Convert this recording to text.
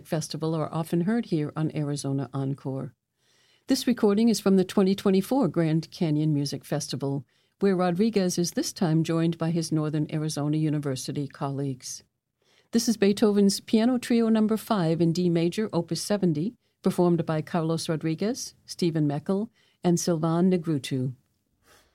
Music Festival are often heard here on Arizona Encore. This recording is from the 2024 Grand Canyon Music Festival, where Rodriguez is this time joined by his Northern Arizona University colleagues. This is Beethoven's Piano Trio No. 5 in D major, Opus 70, performed by Carlos Rodriguez, Stephen Meckel, and Sylvain Negrutu.